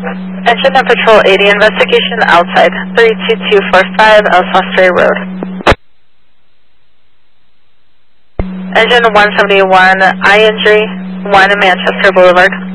Engine and Patrol 80, investigation outside, 32245 Elsostre Road. Engine 171, eye injury, 1 Manchester Boulevard.